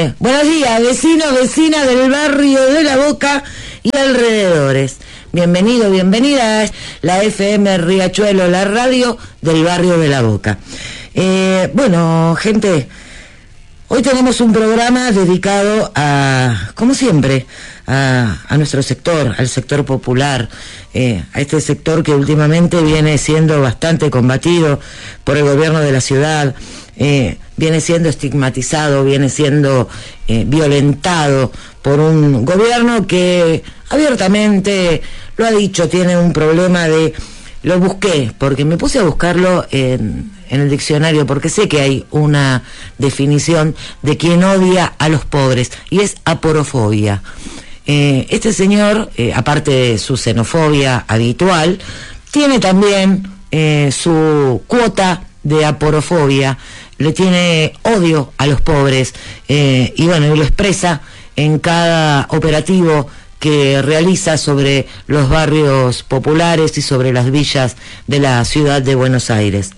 Buenos días, vecinos, vecinas del barrio de La Boca y alrededores. Bienvenido, bienvenida a la FM Riachuelo, la radio del barrio de La Boca. Bueno, gente, hoy tenemos un programa dedicado a, como siempre, a nuestro sector, al sector popular, a este sector que últimamente viene siendo bastante combatido por el gobierno de la ciudad, viene siendo estigmatizado, viene siendo violentado por un gobierno que abiertamente lo ha dicho, tiene un problema de... Lo busqué, porque me puse a buscarlo en el diccionario, porque sé que hay una definición de quien odia a los pobres, y es aporofobia. Este señor, aparte de su xenofobia habitual, tiene también su cuota de aporofobia, le tiene odio a los pobres, y bueno, y lo expresa en cada operativo que realiza sobre los barrios populares y sobre las villas de la ciudad de Buenos Aires.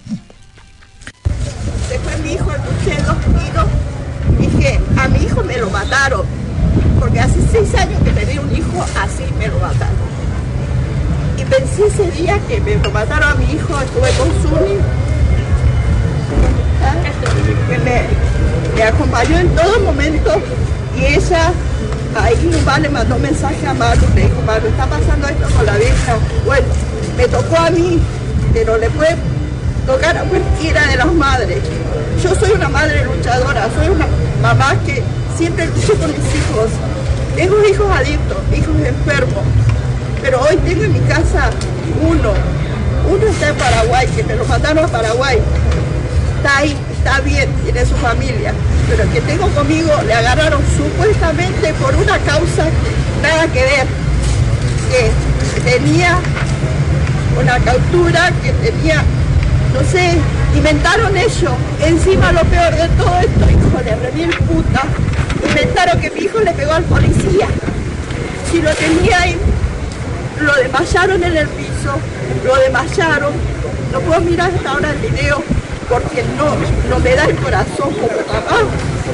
Se fue mi hijo, escuché los tiros, dije, a mi hijo me lo mataron, porque hace 6 años que tenía un hijo así, me lo mataron. Y pensé ese día que me lo mataron a mi hijo, estuve con Suni, que me acompañó en todo momento, y ella... Ahí un le mandó un mensaje a Maru, le dijo, Maru, está pasando esto con la vieja. Bueno, me tocó a mí, pero le puede tocar a cualquiera de las madres. Yo soy una madre luchadora, soy una mamá que siempre lucho con mis hijos. Tengo hijos adictos, hijos enfermos, pero hoy tengo en mi casa uno está en Paraguay, que me lo mandaron a Paraguay. Está ahí, está bien, tiene su familia, pero el que tengo conmigo le agarraron supuestamente por una causa que nada que ver, que tenía una captura, que tenía, no sé, inventaron ellos. Encima lo peor de todo esto, hijo de remil puta, inventaron que mi hijo le pegó al policía. Si lo tenía ahí, lo desmayaron en el piso, lo desmayaron. No puedo mirar hasta ahora el video, porque no me da el corazón como mamá.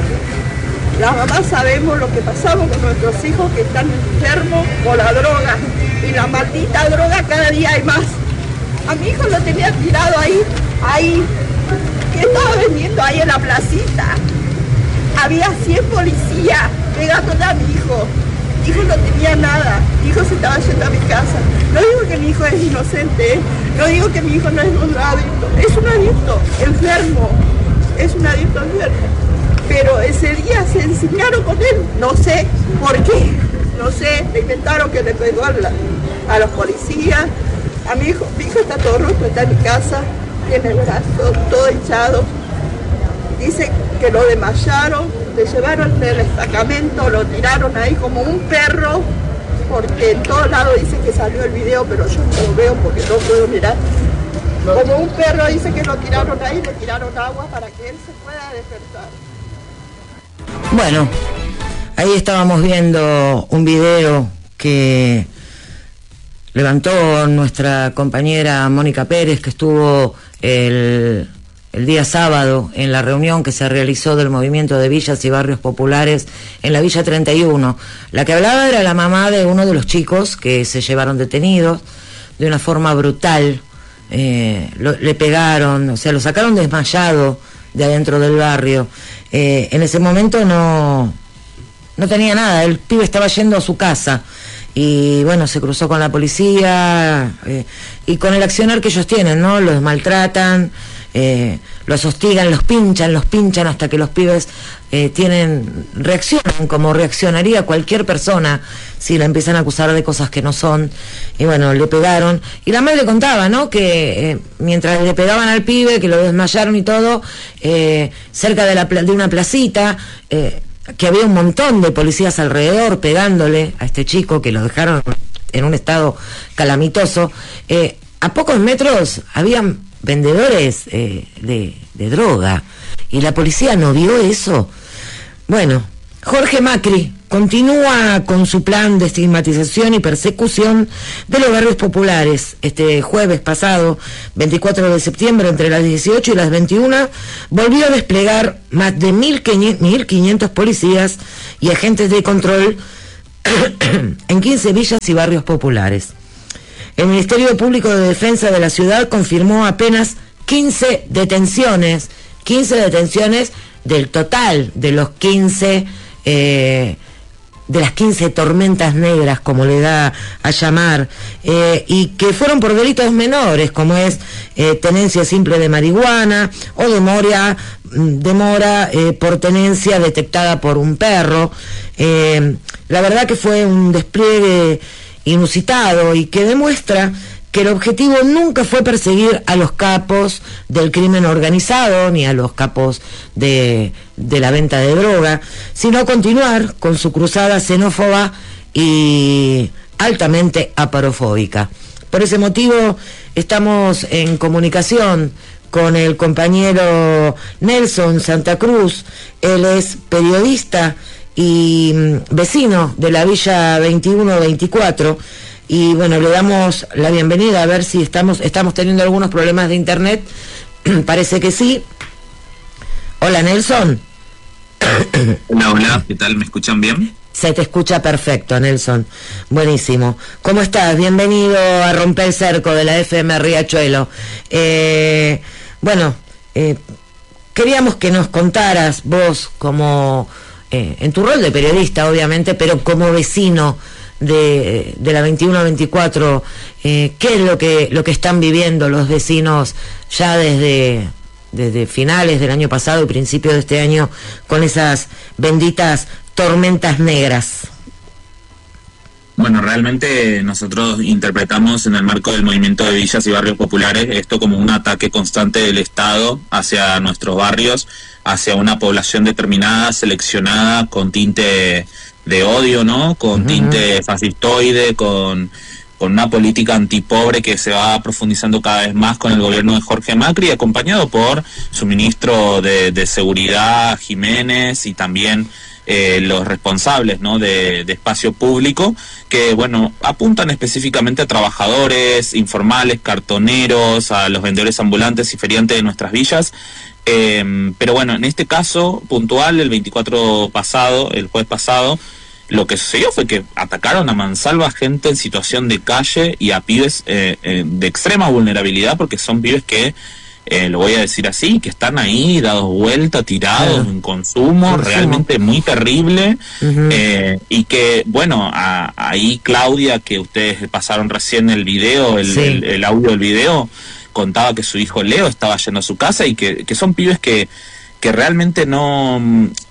Las mamás sabemos lo que pasamos con nuestros hijos que están enfermos por la droga, y la maldita droga cada día hay más. A mi hijo lo tenía tirado ahí, que estaba vendiendo ahí en la placita. Había 100 policías pegándole a mi hijo. Mi hijo no tenía nada, mi hijo se estaba yendo a mi casa. No digo que mi hijo es inocente, no digo que mi hijo no es un adicto, es un adicto enfermo, es un adicto enfermo. Pero ese día se enseñaron con él, no sé por qué, no sé, le inventaron que le pegó a los policías. A mi hijo está todo roto, está en mi casa, tiene el brazo todo hinchado. Dice que lo desmayaron, le llevaron del destacamento, lo tiraron ahí como un perro, porque en todos lados dice que salió el video, pero yo no lo veo porque no puedo mirar. Como un perro, dice que lo tiraron ahí, le tiraron agua para que él se pueda despertar. Bueno, ahí estábamos viendo un video que levantó nuestra compañera Mónica Pérez, que estuvo el día sábado en la reunión que se realizó del movimiento de villas y barrios populares en la Villa 31. La que hablaba era la mamá de uno de los chicos que se llevaron detenidos de una forma brutal. Le pegaron, o sea, lo sacaron desmayado de adentro del barrio. En ese momento no tenía nada, el pibe estaba yendo a su casa. Y bueno, se cruzó con la policía y con el accionar que ellos tienen, ¿no? Los maltratan, los hostigan, los pinchan hasta que los pibes reaccionan como reaccionaría cualquier persona si la empiezan a acusar de cosas que no son. Y bueno, le pegaron. Y la madre contaba, ¿no? Que mientras le pegaban al pibe, que lo desmayaron y todo, cerca de una placita, que había un montón de policías alrededor pegándole a este chico, que lo dejaron en un estado calamitoso. A pocos metros habían vendedores de droga, y la policía no vio eso. Bueno, Jorge Macri, continúa con su plan de estigmatización y persecución de los barrios populares. Este jueves pasado, 24 de septiembre, entre las 18 y las 21, volvió a desplegar más de 1.500 policías y agentes de control en 15 villas y barrios populares. El Ministerio Público de Defensa de la ciudad confirmó apenas 15 detenciones del total de los 15 de las 15 tormentas negras, como le da a llamar, y que fueron por delitos menores, como es tenencia simple de marihuana o demora por tenencia detectada por un perro. La verdad que fue un despliegue inusitado y que demuestra que el objetivo nunca fue perseguir a los capos del crimen organizado ni a los capos de la venta de droga, sino continuar con su cruzada xenófoba y altamente aparofóbica. Por ese motivo estamos en comunicación con el compañero Nelson Santa Cruz. Él es periodista y vecino de la Villa 2124. Y bueno, le damos la bienvenida, a ver si estamos teniendo algunos problemas de internet. Parece que sí. Hola, Nelson. Hola, ¿qué tal? ¿Me escuchan bien? Se te escucha perfecto, Nelson. Buenísimo. ¿Cómo estás? Bienvenido a Romper el Cerco de la FM Riachuelo. Queríamos que nos contaras vos, como en tu rol de periodista, obviamente, pero como vecino de la 21-24, qué es lo que están viviendo los vecinos ya desde finales del año pasado y principios de este año con esas benditas tormentas negras. Bueno, realmente nosotros interpretamos en el marco del movimiento de villas y barrios populares esto como un ataque constante del Estado hacia nuestros barrios, hacia una población determinada, seleccionada, con tinte de odio, ¿no? Con tinte fascistoide, con una política antipobre que se va profundizando cada vez más con el gobierno de Jorge Macri, acompañado por su ministro de Seguridad, Jiménez, y también los responsables, ¿no?, de espacio público, que, bueno, apuntan específicamente a trabajadores informales, cartoneros, a los vendedores ambulantes y feriantes de nuestras villas. Pero bueno, en este caso puntual, el 24 pasado, el jueves pasado, lo que sucedió fue que atacaron a mansalva gente en situación de calle y a pibes de extrema vulnerabilidad, porque son pibes que, lo voy a decir así, que están ahí dados vuelta, tirados en consumo, realmente muy terrible. Y que, bueno, ahí Claudia, que ustedes pasaron recién el video, el audio del video, contaba que su hijo Leo estaba yendo a su casa y que son pibes que realmente no,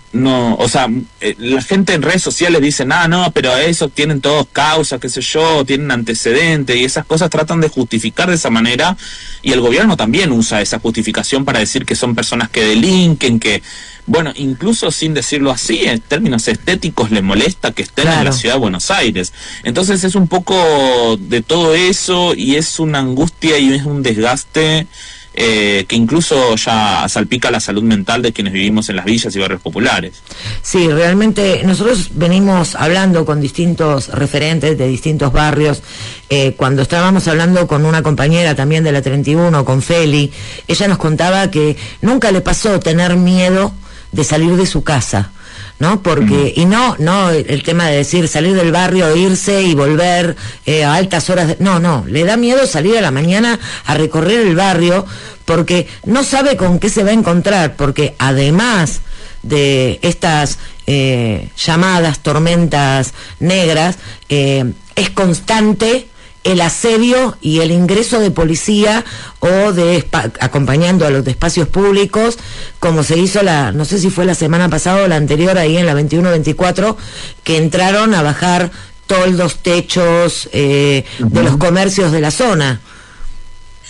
o sea, la gente en redes sociales dice, no, pero eso tienen todos causas, qué sé yo, tienen antecedentes, y esas cosas tratan de justificar de esa manera, y el gobierno también usa esa justificación para decir que son personas que delinquen, que, bueno, incluso sin decirlo así, en términos estéticos le molesta que estén en la ciudad de Buenos Aires. Entonces es un poco de todo eso, y es una angustia y es un desgaste que incluso ya salpica la salud mental de quienes vivimos en las villas y barrios populares. Sí, realmente nosotros venimos hablando con distintos referentes de distintos barrios. Cuando estábamos hablando con una compañera también de la 31, con Feli, ella nos contaba que nunca le pasó tener miedo de salir de su casa, ¿no? Porque, y no el tema de decir salir del barrio, irse y volver a altas horas, no, le da miedo salir a la mañana a recorrer el barrio, porque no sabe con qué se va a encontrar, porque además de estas llamadas tormentas negras, es constante el asedio y el ingreso de policía o acompañando a los espacios públicos, como se hizo no sé si fue la semana pasada o la anterior, ahí en la 21-24, que entraron a bajar toldos, techos de los comercios de la zona.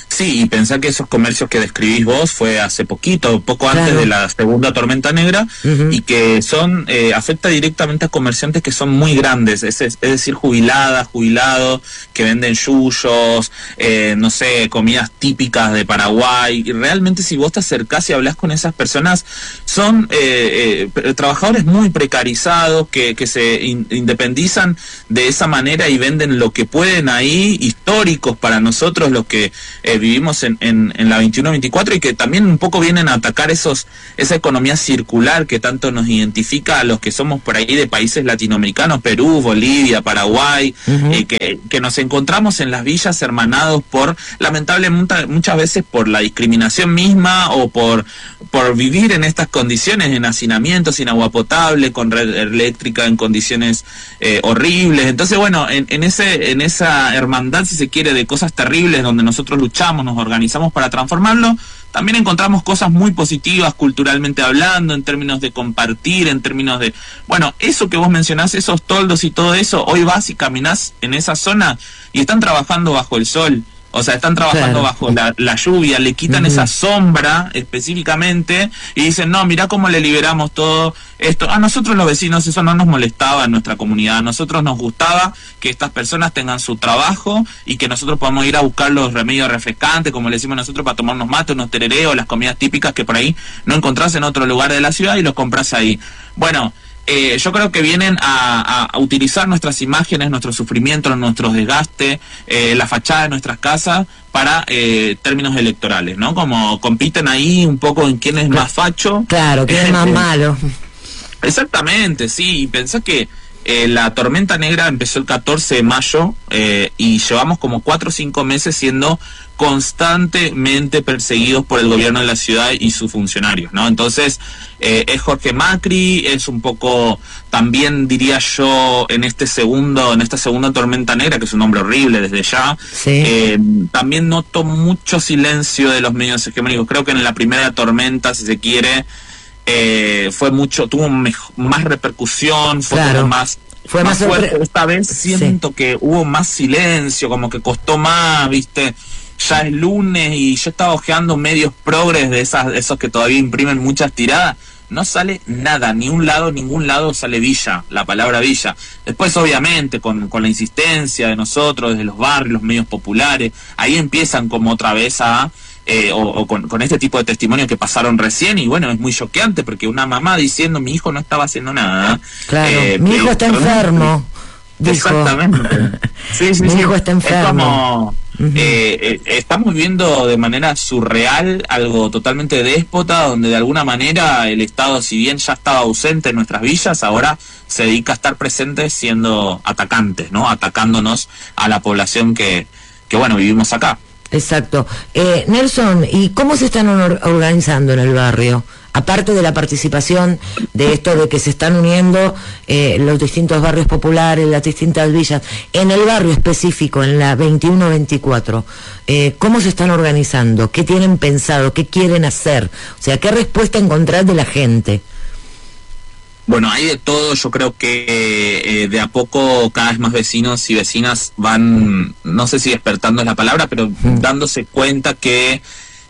Sí, y pensá que esos comercios que describís vos fue hace poco antes de la segunda tormenta negra, y que afecta directamente a comerciantes que son muy grandes, es decir, jubilados, que venden yuyos, no sé, comidas típicas de Paraguay, y realmente si vos te acercás y hablás con esas personas, son trabajadores muy precarizados, que se independizan de esa manera y venden lo que pueden ahí, históricos para nosotros, los que vivimos en la 21-24, y que también un poco vienen a atacar esa economía circular que tanto nos identifica a los que somos por ahí de países latinoamericanos, Perú, Bolivia, Paraguay, que nos encontramos en las villas hermanados lamentablemente muchas veces por la discriminación misma, o por vivir en estas condiciones, en hacinamiento, sin agua potable, con red eléctrica en condiciones horribles. Entonces, bueno, en esa hermandad, si se quiere, de cosas terribles, donde nosotros luchamos, nos organizamos para transformarlo, también encontramos cosas muy positivas culturalmente hablando, en términos de compartir, en términos de, bueno, eso que vos mencionás, esos toldos y todo eso, hoy vas y caminás en esa zona y están trabajando bajo el sol. O sea, están trabajando bajo la lluvia, le quitan esa sombra específicamente y dicen, no, mirá cómo le liberamos todo esto. A nosotros los vecinos eso no nos molestaba en nuestra comunidad. A nosotros nos gustaba que estas personas tengan su trabajo y que nosotros podamos ir a buscar los remedios refrescantes, como le decimos nosotros, para tomar unos mates, unos terereos, las comidas típicas que por ahí no encontrás en otro lugar de la ciudad y los compras ahí. Bueno, yo creo que vienen a utilizar nuestras imágenes, nuestros sufrimientos, nuestros desgastes, la fachada de nuestras casas para términos electorales, ¿no? Como compiten ahí un poco en quién es más facho. Claro, quién es más malo. Exactamente, sí. Y pensá que la tormenta negra empezó el 14 de mayo y llevamos como 4 o 5 meses siendo constantemente perseguidos por el gobierno de la ciudad y sus funcionarios, ¿no? Entonces, es Jorge Macri, es un poco, también diría yo, en esta segunda tormenta negra, que es un nombre horrible desde ya, también noto mucho silencio de los medios hegemónicos. Creo que en la primera tormenta, si se quiere, tuvo más repercusión, fue más fuerte. Esta vez siento que hubo más silencio, como que costó más, ¿viste? Ya es lunes y yo estaba hojeando medios progres de esos que todavía imprimen muchas tiradas. No sale nada, ningún lado sale villa, la palabra villa. Después, obviamente, con la insistencia de nosotros, desde los barrios, los medios populares, ahí empiezan como otra vez con este tipo de testimonios que pasaron recién, y bueno, es muy choqueante porque una mamá diciendo, mi hijo no estaba haciendo nada. Claro, mi hijo está enfermo. Exactamente. Sí, mi hijo está enfermo. Es como, estamos viendo de manera surreal algo totalmente déspota, donde de alguna manera el Estado, si bien ya estaba ausente en nuestras villas, ahora se dedica a estar presente siendo atacantes, ¿no? Atacándonos a la población que bueno, vivimos acá. Exacto. Nelson, ¿y cómo se están organizando en el barrio? Aparte de la participación de esto de que se están uniendo los distintos barrios populares, las distintas villas, en el barrio específico, en la 21-24, ¿cómo se están organizando? ¿Qué tienen pensado? ¿Qué quieren hacer? O sea, ¿qué respuesta encontrar de la gente? Bueno, hay de todo. Yo creo que de a poco cada vez más vecinos y vecinas van, no sé si despertando es la palabra, pero dándose cuenta que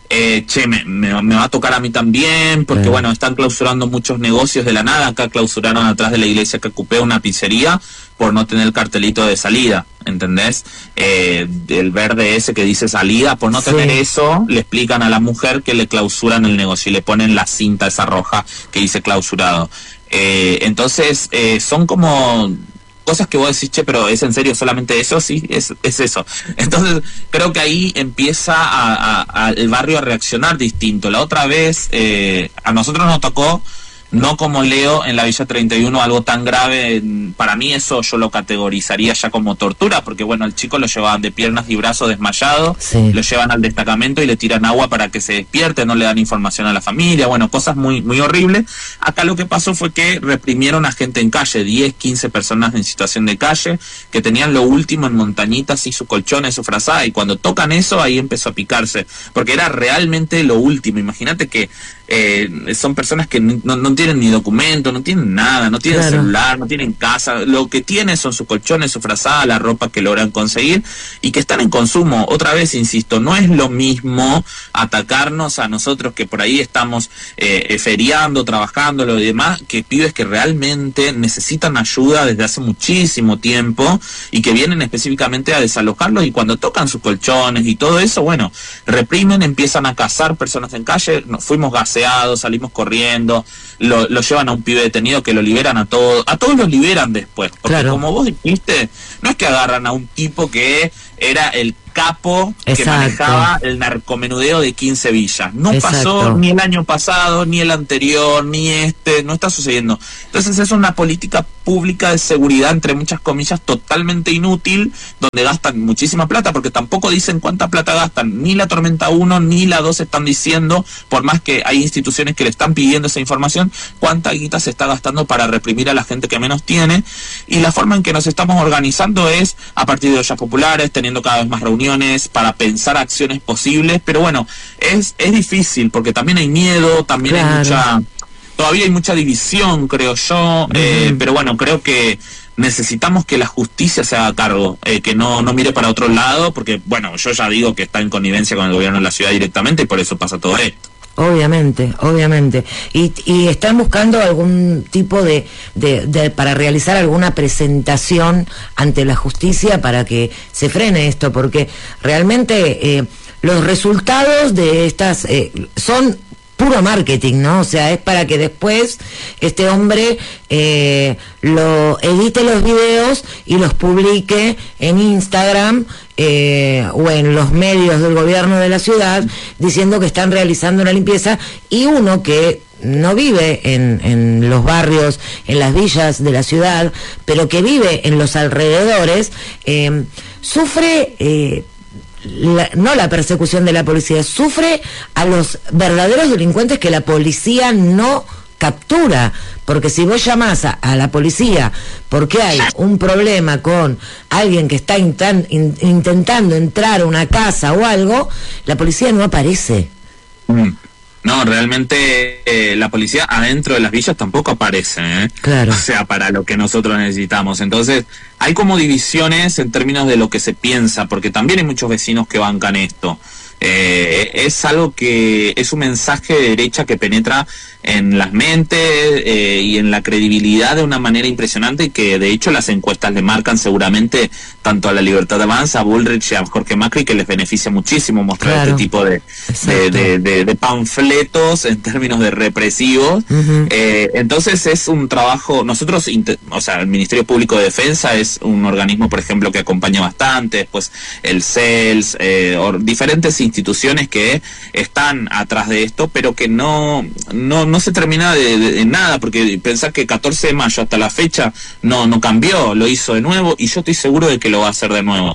me va a tocar a mí también, porque bueno, están clausurando muchos negocios de la nada. Acá clausuraron atrás de la iglesia Cacupé una pizzería por no tener cartelito de salida, ¿entendés? El verde ese que dice salida, por no tener eso, le explican a la mujer que le clausuran el negocio y le ponen la cinta esa roja que dice clausurado. Entonces, son como cosas que vos decís, che, pero ¿es en serio solamente eso? Sí, es eso. Entonces, creo que ahí empieza el barrio a reaccionar distinto. La otra vez, a nosotros nos tocó, no como Leo en la Villa 31, algo tan grave. Para mí eso yo lo categorizaría ya como tortura, porque bueno, el chico lo llevaban de piernas y brazos desmayado, lo llevan al destacamento y le tiran agua para que se despierte, no le dan información a la familia, bueno, cosas muy, muy horribles. Acá lo que pasó fue que reprimieron a gente en calle, 10, 15 personas en situación de calle, que tenían lo último en montañitas y sus colchones, su frazada, y cuando tocan eso, ahí empezó a picarse, porque era realmente lo último. Imagínate que son personas que no tienen ni documento, no tienen nada, no tienen celular, no tienen casa, lo que tienen son sus colchones, su frazada, la ropa que logran conseguir y que están en consumo. Otra vez, insisto, no es lo mismo atacarnos a nosotros que por ahí estamos feriando, trabajando, lo demás, que pibes que realmente necesitan ayuda desde hace muchísimo tiempo y que vienen específicamente a desalojarlos, y cuando tocan sus colchones y todo eso, bueno, reprimen, empiezan a cazar personas en calle. Fuimos gaseados, salimos corriendo, lo llevan a un pibe detenido que lo liberan a todos los liberan después, porque como vos dijiste, no es que agarran a un tipo que era el capo que manejaba el narcomenudeo de 15 villas. No pasó ni el año pasado, ni el anterior, ni no está sucediendo. Entonces es una política pública de seguridad, entre muchas comillas, totalmente inútil, donde gastan muchísima plata, porque tampoco dicen cuánta plata gastan. Ni la Tormenta 1 ni la 2 están diciendo, por más que hay instituciones que le están pidiendo esa información, cuánta guita se está gastando para reprimir a la gente que menos tiene. Y la forma en que nos estamos organizando es a partir de ollas populares, teniendo cada vez más reuniones para pensar acciones posibles, pero bueno, es difícil, porque también hay miedo, también todavía hay mucha división, creo yo, pero bueno, creo que necesitamos que la justicia se haga cargo, que no mire para otro lado, porque bueno, yo ya digo que está en connivencia con el gobierno de la ciudad directamente, y por eso pasa todo esto. Obviamente. Y están buscando algún tipo de para realizar alguna presentación ante la justicia para que se frene esto, porque realmente los resultados de estas son puro marketing, ¿no? O sea, es para que después este hombre lo edite los videos y los publique en Instagram o en los medios del gobierno de la ciudad, diciendo que están realizando una limpieza, y uno que no vive en los barrios, en las villas de la ciudad, pero que vive en los alrededores, sufre no la persecución de la policía, sufre a los verdaderos delincuentes que la policía no captura, porque si vos llamás a la policía porque hay un problema con alguien que está intentando entrar a una casa o algo, la policía no aparece. No, realmente la policía adentro de las villas tampoco aparece, Claro. O sea, para lo que nosotros necesitamos. Entonces, hay como divisiones en términos de lo que se piensa, porque también hay muchos vecinos que bancan esto. Es algo que es un mensaje de derecha que penetra en las mentes y en la credibilidad de una manera impresionante, y que de hecho las encuestas le marcan seguramente tanto a la Libertad de Avanza, a Bullrich y a Jorge Macri, que les beneficia muchísimo mostrar este tipo de panfletos en términos de represivos. Entonces es un trabajo, nosotros, o sea, el Ministerio Público de Defensa es un organismo, por ejemplo, que acompaña bastante, después el CELS, diferentes instituciones que están atrás de esto, pero que no se termina de nada, porque pensar que 14 de mayo hasta la fecha no cambió, lo hizo de nuevo, y yo estoy seguro de que lo va a hacer de nuevo.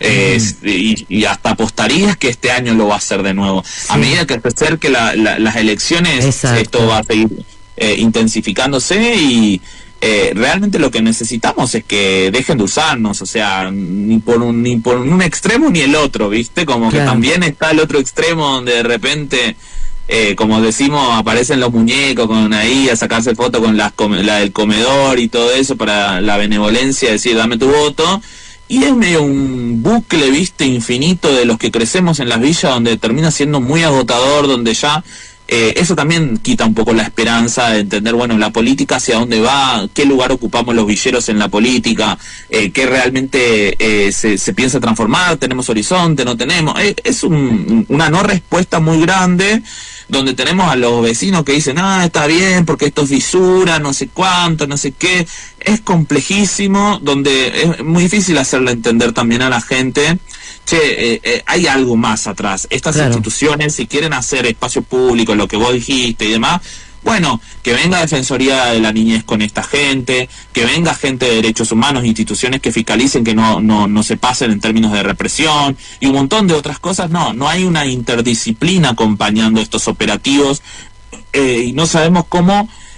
Y hasta apostarías que este año lo va a hacer de nuevo. A medida que se acerque las elecciones, esto va a seguir intensificándose, y realmente lo que necesitamos es que dejen de usarnos, o sea, ni por un extremo ni el otro, ¿viste? Como que también está el otro extremo donde de repente, como decimos, aparecen los muñecos con ahí a sacarse foto con la del comedor y todo eso para la benevolencia, decir dame tu voto, y es medio un bucle, ¿viste? Infinito de los que crecemos en las villas, donde termina siendo muy agotador, donde ya eso también quita un poco la esperanza de entender, bueno, la política hacia dónde va, qué lugar ocupamos los villeros en la política, qué realmente se piensa transformar, tenemos horizonte, no tenemos. Es una no respuesta muy grande, donde tenemos a los vecinos que dicen, está bien, porque esto es fisura, no sé cuánto, no sé qué. Es complejísimo, donde es muy difícil hacerle entender también a la gente, hay algo más atrás. Estas instituciones, si quieren hacer espacio público, lo que vos dijiste y demás, bueno, que venga Defensoría de la Niñez con esta gente, que venga gente de derechos humanos, instituciones que fiscalicen que no se pasen en términos de represión y un montón de otras cosas. No hay una interdisciplina acompañando estos operativos, y no sabemos cómo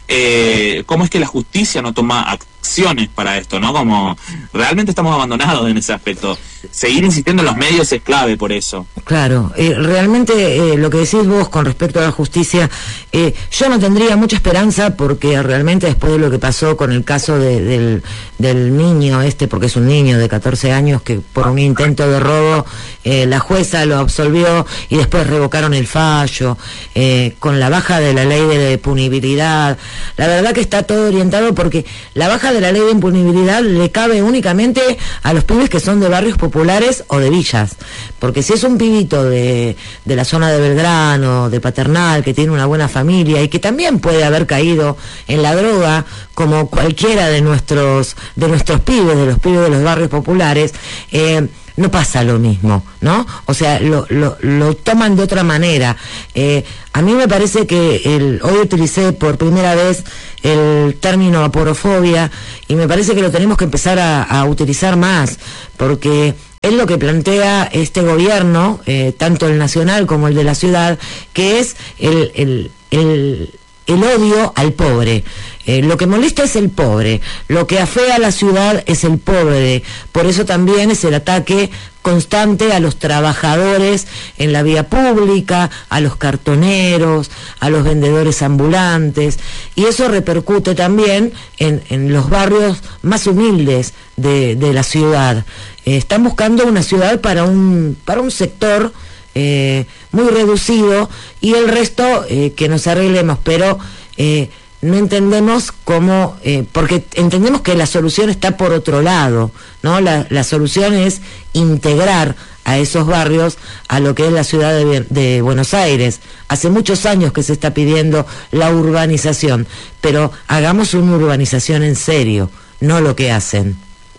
cómo es que la justicia no toma acciones para esto, ¿no? Como realmente estamos abandonados en ese aspecto. Seguir insistiendo en los medios es clave por eso. Claro, realmente lo que decís vos con respecto a la justicia, yo no tendría mucha esperanza, porque realmente después de lo que pasó con el caso del niño porque es un niño de 14 años que por un intento de robo la jueza lo absolvió y después revocaron el fallo, con la baja de la ley de punibilidad, la verdad que está todo orientado, porque la baja de la ley de impunibilidad le cabe únicamente a los pibes que son de barrios populares o de villas, porque si es un pibito de la zona de Belgrano, de Paternal, que tiene una buena familia y que también puede haber caído en la droga, como cualquiera de nuestros pibes, de los pibes de los barrios populares, no pasa lo mismo, ¿no? O sea, lo toman de otra manera. A mí me parece que hoy utilicé por primera vez el término aporofobia, y me parece que lo tenemos que empezar a utilizar más, porque es lo que plantea este gobierno, tanto el nacional como el de la ciudad, que es el odio al pobre. Lo que molesta es el pobre, lo que afea a la ciudad es el pobre, por eso también es el ataque constante a los trabajadores en la vía pública, a los cartoneros, a los vendedores ambulantes, y eso repercute también en los barrios más humildes de la ciudad. Están buscando una ciudad para un sector muy reducido, y el resto que nos arreglemos, pero no entendemos cómo, porque entendemos que la solución está por otro lado, ¿no? La solución es integrar a esos barrios a lo que es la ciudad de Buenos Aires. Hace muchos años que se está pidiendo la urbanización, pero hagamos una urbanización en serio, no lo que hacen.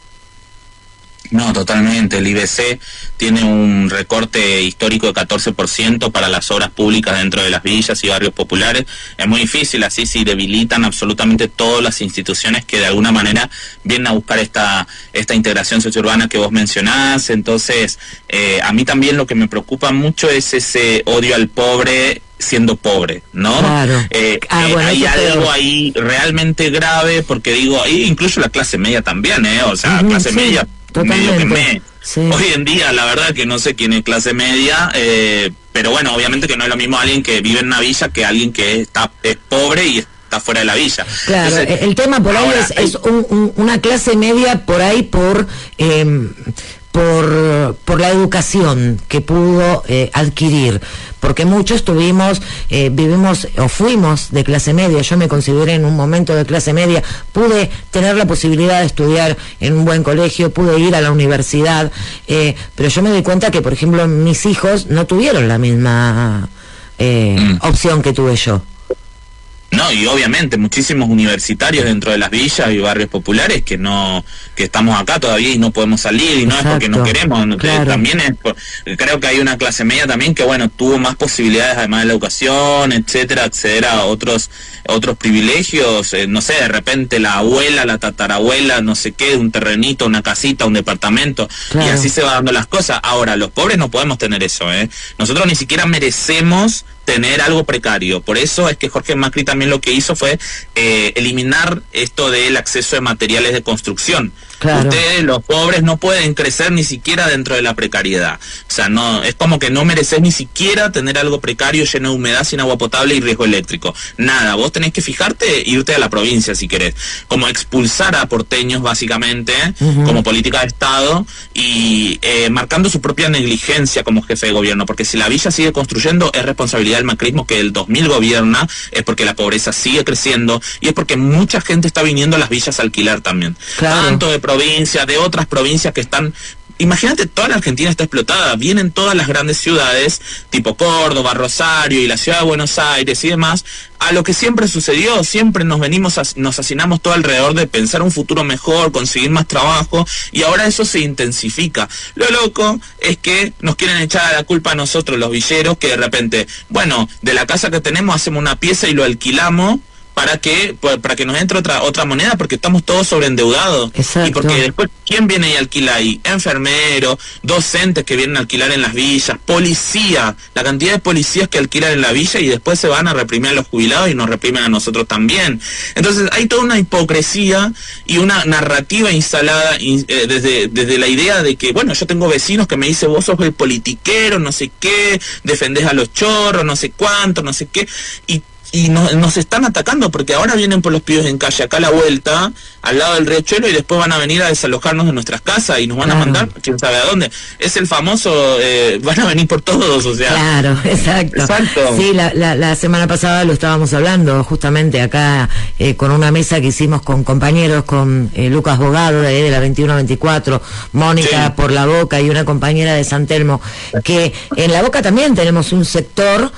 No, totalmente. El IBC tiene un recorte histórico de 14% para las obras públicas dentro de las villas y barrios populares. Es muy difícil, así si debilitan absolutamente todas las instituciones que de alguna manera vienen a buscar esta integración sociourbana que vos mencionás. Entonces, a mí también lo que me preocupa mucho es ese odio al pobre siendo pobre, ¿no? Claro. Bueno, hay algo ahí realmente grave, porque digo, ahí incluyo la clase media también, o sea, clase media, medio que sí. Hoy en día la verdad que no sé quién es clase media, pero bueno, obviamente que no es lo mismo alguien que vive en una villa que alguien que es pobre y está fuera de la villa. Claro. Entonces, el tema por ahí es una clase media por ahí por la educación que pudo adquirir, porque muchos vivimos o fuimos de clase media. Yo me consideré en un momento de clase media, pude tener la posibilidad de estudiar en un buen colegio, pude ir a la universidad, pero yo me di cuenta que, por ejemplo, mis hijos no tuvieron la misma opción que tuve yo. No, y obviamente muchísimos universitarios dentro de las villas y barrios populares que estamos acá todavía y no podemos salir, y no es porque no queremos, claro. También creo que hay una clase media también que, bueno, tuvo más posibilidades además de la educación, etcétera, acceder a otros privilegios, no sé, de repente la abuela, la tatarabuela, no sé qué, un terrenito, una casita, un departamento, claro. Y así se va dando las cosas. Ahora, los pobres no podemos tener eso, nosotros ni siquiera merecemos tener algo precario. Por eso es que Jorge Macri también lo que hizo fue eliminar esto del acceso de materiales de construcción. Claro. Ustedes, los pobres, no pueden crecer ni siquiera dentro de la precariedad. O sea, no, es como que no mereces ni siquiera tener algo precario, lleno de humedad, sin agua potable y riesgo eléctrico. Nada, vos tenés que fijarte, irte a la provincia si querés. Como expulsar a porteños, básicamente, como política de Estado, y marcando su propia negligencia como jefe de gobierno. Porque si la villa sigue construyendo, es responsabilidad del macrismo que el 2000 gobierna, es porque la pobreza sigue creciendo, y es porque mucha gente está viniendo a las villas a alquilar también. Claro. Tanto de provincias, de otras provincias que están... Imagínate, toda la Argentina está explotada, vienen todas las grandes ciudades, tipo Córdoba, Rosario y la ciudad de Buenos Aires y demás, a lo que siempre sucedió, siempre nos hacinamos todo alrededor de pensar un futuro mejor, conseguir más trabajo, y ahora eso se intensifica. Lo loco es que nos quieren echar la culpa a nosotros, los villeros, que de repente, bueno, de la casa que tenemos hacemos una pieza y lo alquilamos para que nos entre otra moneda, porque estamos todos sobreendeudados. Exacto. Y porque después, ¿quién viene y alquila ahí? Enfermeros, docentes que vienen a alquilar en las villas, policía, la cantidad de policías que alquilan en la villa y después se van a reprimir a los jubilados y nos reprimen a nosotros también. Entonces hay toda una hipocresía y una narrativa instalada desde la idea de que, bueno, yo tengo vecinos que me dicen, vos sos el politiquero, no sé qué, defendés a los chorros, no sé cuánto, no sé qué, y nos están atacando porque ahora vienen por los pibes en calle acá a la vuelta, al lado del riachuelo, y después van a venir a desalojarnos de nuestras casas y nos van a mandar quién sabe a dónde. Es el famoso, van a venir por todos, o sea. Claro, exacto. Sí, la semana pasada lo estábamos hablando justamente acá con una mesa que hicimos con compañeros, con Lucas Bogado de la 2124, Mónica Sí. por La Boca y una compañera de San Telmo, que en La Boca también tenemos un sector,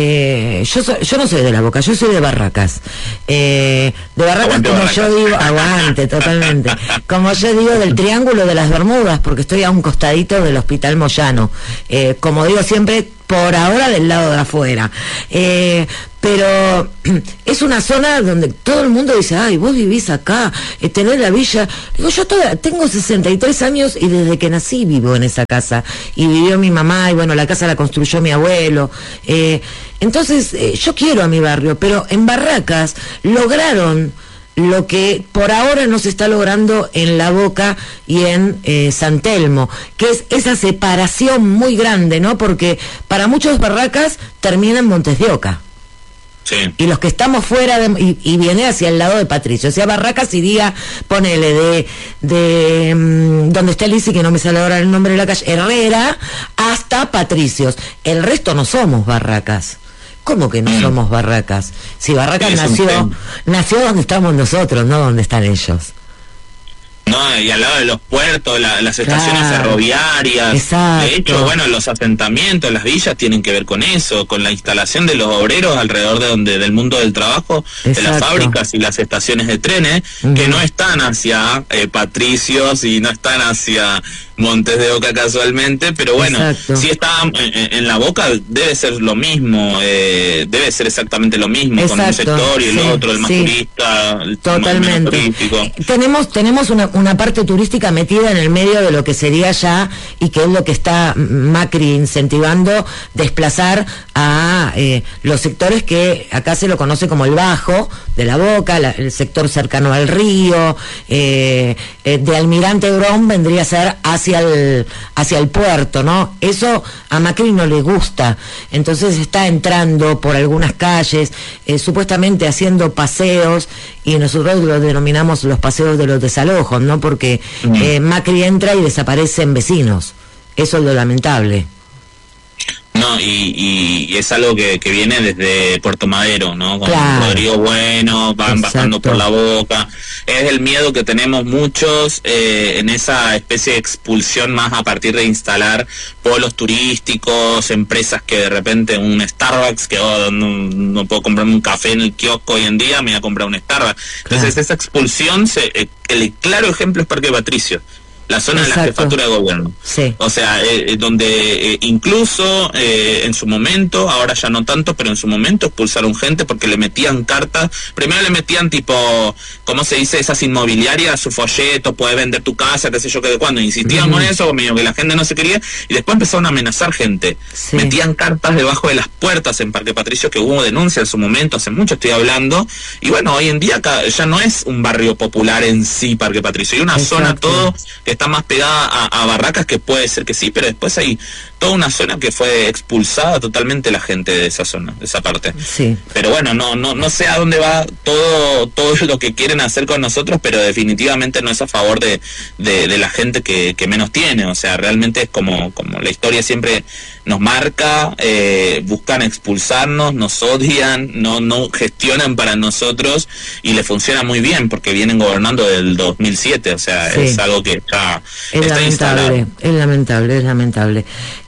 yo no soy de La Boca, yo soy de Barracas. De Barracas, Aguante como Barracas. yo digo, aguante, totalmente. Como yo digo, del Triángulo de las Bermudas, porque estoy a un costadito del Hospital Moyano. Como digo siempre, por ahora del lado de afuera. Pero es una zona donde todo el mundo dice, ay, vos vivís acá, tenés la villa. Digo, yo tengo 63 años y desde que nací vivo en esa casa. Y vivió mi mamá, y bueno, la casa la construyó mi abuelo. Entonces, yo quiero a mi barrio, pero en Barracas lograron lo que por ahora no se está logrando en La Boca y en San Telmo, que es esa separación muy grande, ¿no? Porque para muchos Barracas termina en Montes de Oca. Sí. Y los que estamos fuera y viene hacia el lado de Patricio, o sea, Barracas iría, ponele, de donde está Lisi, que no me sale ahora el nombre de la calle, Herrera, hasta Patricios. El resto no somos Barracas. ¿Cómo que no somos Barracas? Si Barracas nació donde estamos nosotros, no donde están ellos. No, y al lado de los puertos, las estaciones ferroviarias. Exacto. De hecho, bueno, los asentamientos, las villas tienen que ver con eso, con la instalación de los obreros alrededor del mundo del trabajo, de las fábricas y las estaciones de trenes, que no están hacia Patricios y no están hacia Montes de Oca casualmente, pero bueno, si está en La Boca debe ser lo mismo, debe ser exactamente lo mismo, con un sector y el otro, el más turista, el menos turístico. Tenemos una parte turística metida en el medio de lo que sería ya, y que es lo que está Macri incentivando, desplazar a los sectores que acá se lo conoce como el Bajo de La Boca, el sector cercano al río, de Almirante Brown vendría a ser hacia el puerto, ¿no? Eso a Macri no le gusta, entonces está entrando por algunas calles, supuestamente haciendo paseos, y nosotros lo denominamos los paseos de los desalojos, ¿no? Porque Macri entra y desaparecen vecinos, eso es lo lamentable. No, y es algo que viene desde Puerto Madero, ¿no? Con Rodrigo Bueno, van bajando por La Boca. Es el miedo que tenemos muchos en esa especie de expulsión más a partir de instalar polos turísticos, empresas que de repente un Starbucks, que no puedo comprarme un café en el kiosco hoy en día, me voy a comprar un Starbucks. Entonces esa expulsión, el claro ejemplo es Parque Patricio. La zona de la jefatura de gobierno. Sí. O sea, donde incluso en su momento, ahora ya no tanto, pero en su momento expulsaron gente porque le metían cartas. Primero le metían tipo, ¿cómo se dice? Esas inmobiliarias, su folleto, puedes vender tu casa, qué sé yo, qué de cuándo. Insistían con eso, medio que la gente no se quería, y después empezaron a amenazar gente. Sí. Metían cartas debajo de las puertas en Parque Patricio, que hubo denuncia en su momento, hace mucho estoy hablando. Y bueno, hoy en día ya no es un barrio popular en sí, Parque Patricio. Hay una zona todo que está más pegada a Barracas, que puede ser que sí, pero después hay toda una zona que fue expulsada totalmente la gente de esa zona, de esa parte. Sí. Pero bueno, no sé a dónde va todo lo que quieren hacer con nosotros, pero definitivamente no es a favor de la gente que menos tiene. O sea, realmente es como la historia siempre nos marca, buscan expulsarnos, nos odian, no gestionan para nosotros, y le funciona muy bien porque vienen gobernando desde el 2007, o sea, es algo que ya está instalado. Es lamentable.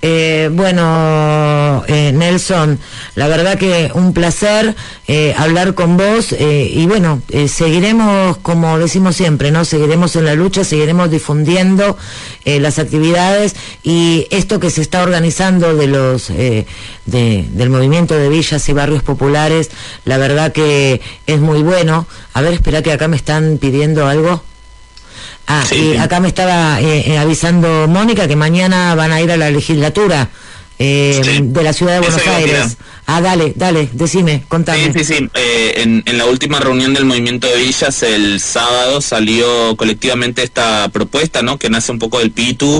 Bueno, Nelson, la verdad que un placer hablar con vos y bueno, seguiremos, como decimos siempre, ¿no? Seguiremos en la lucha, seguiremos difundiendo las actividades y esto que se está organizando de los del movimiento de villas y barrios populares, la verdad que es muy bueno. A ver, espera que acá me están pidiendo algo. Sí. Y acá me estaba avisando Mónica que mañana van a ir a la legislatura de la ciudad de Buenos Aires. Dale, decime, contame. Sí. En la última reunión del movimiento de villas el sábado salió colectivamente esta propuesta, ¿no? Que nace un poco del PITU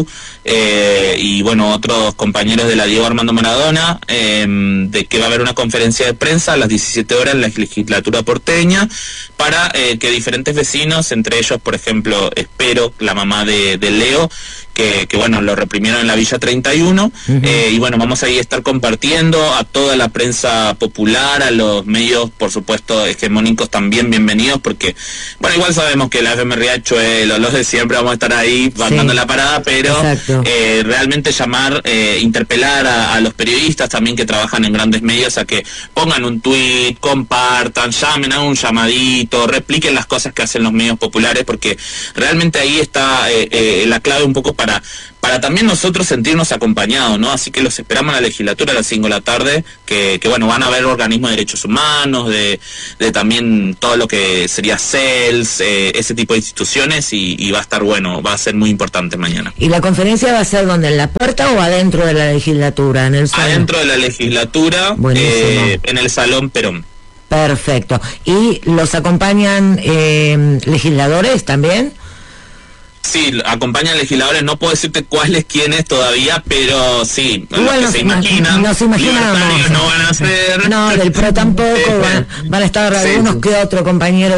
y bueno, otros compañeros de la Diego Armando Maradona, de que va a haber una conferencia de prensa a las 17 horas en la legislatura porteña para que diferentes vecinos, entre ellos, por ejemplo, espero la mamá de Leo, que bueno, lo reprimieron en la Villa 31, y bueno, vamos a estar compartiendo a toda la prensa popular, a los medios, por supuesto, hegemónicos también bienvenidos, porque, bueno, igual sabemos que la FM Riachuelo, los de siempre, vamos a estar ahí bancando la parada, pero realmente llamar, interpelar a los periodistas también que trabajan en grandes medios a que pongan un tuit, compartan, llamen a un llamadito, repliquen las cosas que hacen los medios populares, porque realmente ahí está la clave un poco para también nosotros sentirnos acompañados, ¿no? Así que los esperamos en la legislatura a las 5 de la tarde, que bueno, van a haber organismos de derechos humanos, de también todo lo que sería CELS, ese tipo de instituciones, y va a estar bueno, va a ser muy importante mañana. ¿Y la conferencia va a ser dónde, en la puerta o adentro de la legislatura, en el salón? Adentro de la legislatura, en el Salón Perón. Perfecto. ¿Y los acompañan legisladores también? Sí, acompañan legisladores, no puedo decirte cuáles, quiénes todavía, pero sí, bueno, los que se imaginan, nos imaginamos. No van a ser. No, del PRO tampoco, van a estar algunos que otro compañero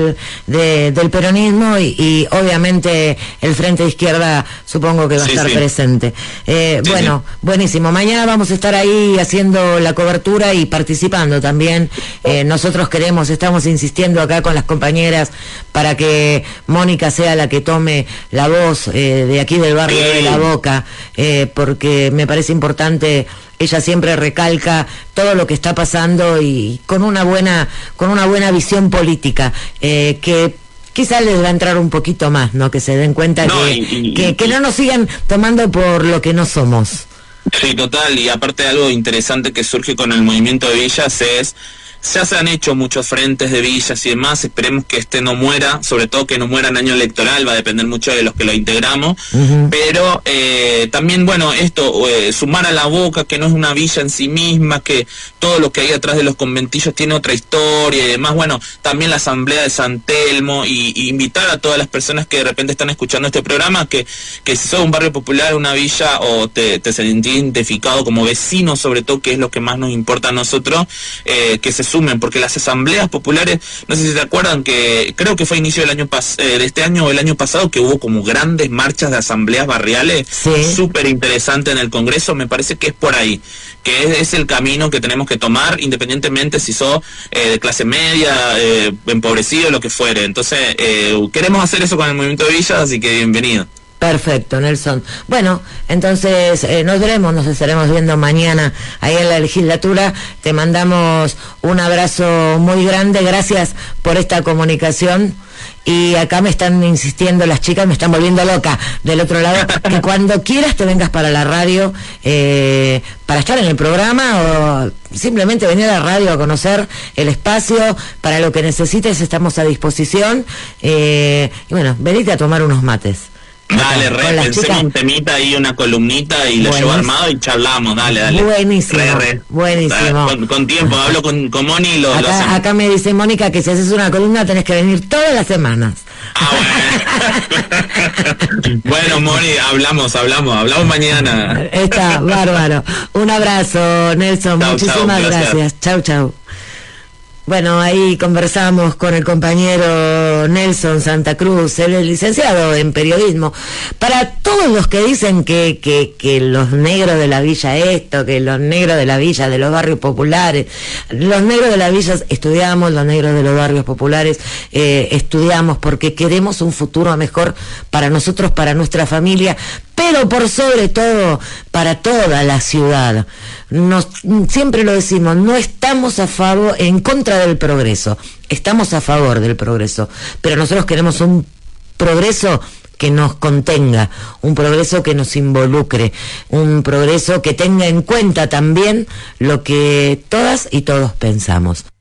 del peronismo y obviamente el Frente de Izquierda supongo que va a estar presente. Bueno, buenísimo, mañana vamos a estar ahí haciendo la cobertura y participando también. Nosotros estamos insistiendo acá con las compañeras para que Mónica sea la que tome la voz de aquí del barrio de La Boca, porque me parece importante. Ella siempre recalca todo lo que está pasando y con una buena visión política, que quizás les va a entrar un poquito más, ¿no? Que se den cuenta que no nos sigan tomando por lo que no somos. Sí, total, y aparte algo interesante que surge con el movimiento de villas ya se han hecho muchos frentes de villas y demás, esperemos que este no muera, sobre todo que no muera en año electoral, va a depender mucho de los que lo integramos, pero también, bueno, sumar a La Boca, que no es una villa en sí misma, que todo lo que hay atrás de los conventillos tiene otra historia y demás, bueno, también la asamblea de San Telmo, y invitar a todas las personas que de repente están escuchando este programa, que si sos un barrio popular, una villa, o te sentís identificado como vecino, sobre todo, que es lo que más nos importa a nosotros, que se sumen, porque las asambleas populares, no sé si se acuerdan, que creo que fue a inicio del año de este año o el año pasado, que hubo como grandes marchas de asambleas barriales, súper interesante en el Congreso. Me parece que es por ahí, que es el camino que tenemos que tomar, independientemente si sos de clase media, empobrecido, lo que fuere. Entonces, queremos hacer eso con el movimiento de villas, así que bienvenido. Perfecto, Nelson. Bueno, entonces nos estaremos viendo mañana ahí en la legislatura. Te mandamos un abrazo muy grande, gracias por esta comunicación. Y acá me están insistiendo las chicas, me están volviendo loca del otro lado, que cuando quieras te vengas para la radio, para estar en el programa, o simplemente venir a la radio a conocer el espacio. Para lo que necesites estamos a disposición, y bueno, venite a tomar unos mates. Dale, pensemos un temita y una columnita y lo llevo armado y charlamos, dale. Buenísimo, buenísimo. Dale, con tiempo, hablo con Moni y lo hacemos. Acá me dice Mónica que si haces una columna tenés que venir todas las semanas. Bueno, Moni, hablamos mañana. Está bárbaro. Un abrazo, Nelson, muchísimas gracias. Chau. Bueno, ahí conversamos con el compañero Nelson Santa Cruz, él es licenciado en periodismo. Para todos todos los que dicen que los negros de la villa esto, que los negros de la villa de los barrios populares, los negros de la villa estudiamos, los negros de los barrios populares estudiamos porque queremos un futuro mejor para nosotros, para nuestra familia, pero por sobre todo para toda la ciudad. Siempre lo decimos, no estamos en contra del progreso, estamos a favor del progreso, pero nosotros queremos un progreso que nos contenga, un progreso que nos involucre, un progreso que tenga en cuenta también lo que todas y todos pensamos.